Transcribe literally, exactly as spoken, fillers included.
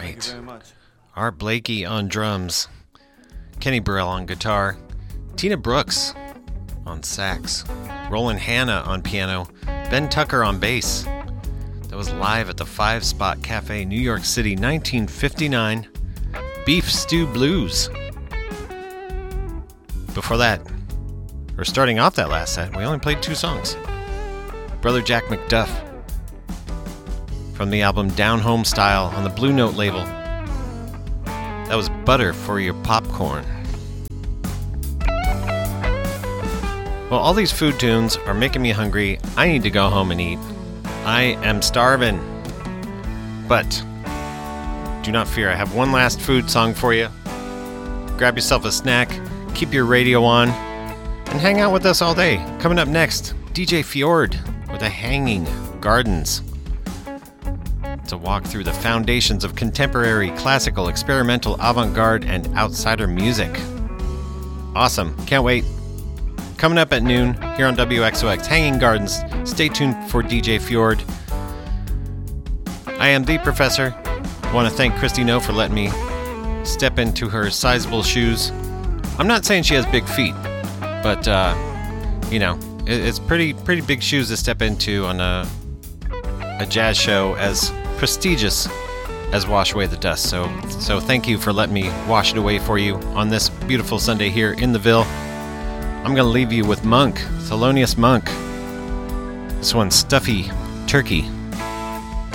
Great. Thank you very much. Art Blakey on drums, Kenny Burrell on guitar, Tina Brooks on sax, Roland Hanna on piano, Ben Tucker on bass. That was live at the Five Spot Cafe, New York City, nineteen fifty-nine. Beef Stew Blues. Before that, or starting off that last set, we only played two songs. Brother Jack McDuff from the album Down Home Style on the Blue Note label. That was Butter for Your Popcorn. Well, all these food tunes are making me hungry. I need to go home and eat. I am starving. But do not fear, I have one last food song for you. Grab yourself a snack, keep your radio on, and hang out with us all day. Coming up next, D J Fjord with the Hanging Gardens. It's a walk through the foundations of contemporary, classical, experimental, avant-garde, and outsider music. Awesome. Can't wait. Coming up at noon here on W X O X, Hanging Gardens. Stay tuned for D J Fjord. I am the Professor. I want to thank Christy No for letting me step into her sizable shoes. I'm not saying she has big feet, but, uh, you know, it, it's pretty pretty big shoes to step into on a, a jazz show as prestigious as Wash Away the Dust. So, so thank you for letting me wash it away for you on this beautiful Sunday here in the Ville. I'm going to leave you with Monk, Thelonious Monk. This one's Stuffy Turkey.